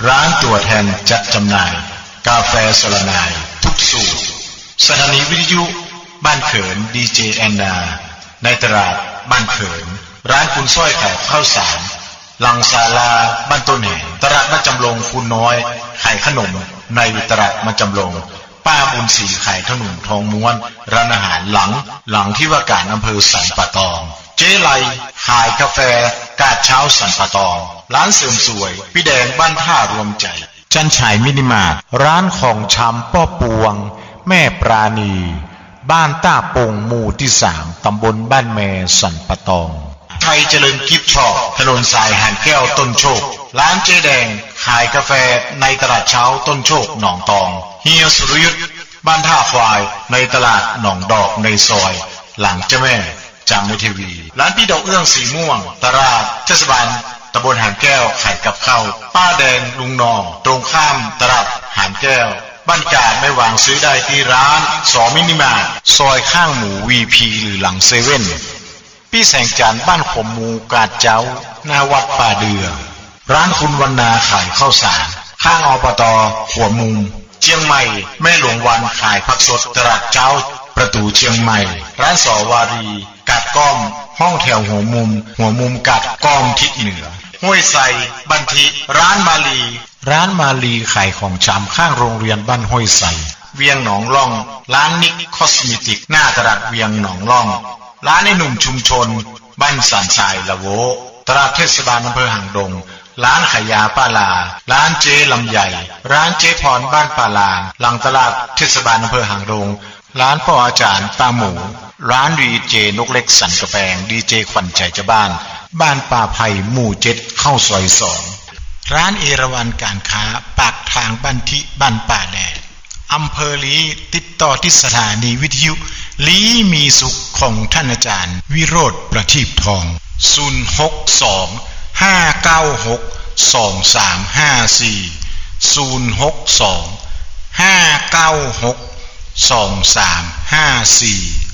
ร้านตัวแทนจัดจำหน่ายกาแฟสลนายทุกสูตรสถานีวิทยุบ้านเขินดีเจแอนนาในตลาดบ้านเขินร้านคุณส้อยไข่ข้าวสารลังศาลาบ้านต้นแห่งตลาดมาจำลงคุณน้อยขายขนมในตลาดมาจำลงป้าบุญศรีขายขนมทองม้วนร้านอาหารหลังที่ว่าการอำเภอสันป่าตองเจ๊ไลขายกาแฟกาดเช้าสันป่าตองร้านเสริมสวยพี่แดงบ้านท่ารวมใจจันฉายมินิมาร์ทร้านของชำป้อปวงแม่ปราณีบ้านต้าปงหมู่ที่3ตำบลบ้านแมสันป่าตองไทยเจริญกิฟต์ช็อปถนนสายหานแก้วต้นโชคร้านเจ๊แดงขายกาแฟในตลาดเช้าต้นโชคหนองตองเฮียสุรยุทธบ้านท่าควายในตลาดหนองดอกในซอยหลังเจ้าแม่จามทีวีร้านพี่ดอกเอื้องสีม่วงตลาดเทศบาลตำบลหานแก้วขายกับข้าวป้าแดงลุงนองตรงข้ามตลาดหานแก้วบ้านกาดไม่วางซื้อได้ที่ร้านสอมินิมาร์ทซอยข้างหมูวีพีหรือหลังเซเว่นพี่แสงจันทร์บ้านขมมูกาดเจ้าหน้าวัดป่าเดือร้านคุณวรรณาขายข้าวสารข้างอบต.หัวมุมเชียงใหม่แม่หลวงวันขายผักสดตลาดเจ้าประตูเชียงใหม่ร้านสอวารีกาดก้อมห้องแถวหัวมุมกาดก้อมทิศเหนือห้วยไซบันทิร้านมาลีขายของชำข้างโรงเรียนบ้านห้วยไซเวียงหนองล่องร้านนิกคอสเมติกหน้าตลาดเวียงหนองล่องร้านไอ้หนุ่มชุมชนบ้านสันทรายละโวตลาดเทศบาลอำเภอหางดงร้านขายยาป้าลาร้านเจ๊ลำใหญ่ร้านเจ๊พรบ้านป้าลาหลังตลาดเทศบาลอำเภอหางดงร้านพ่ออาจารย์ตาหมูร้านดีเจนกเล็กสันกระแปงดีเจขวัญใจเจ้าบ้านป่าไผ่หมู่7เข้าซอย2ร้านเอราวัณการค้าปากทางบ้านทิบ้านป่าแดดอำเภอลีติดต่อที่สถานีวิทยุลีมีสุขของท่านอาจารย์วิโรธประทีปทอง062-596-2354 062-596-2354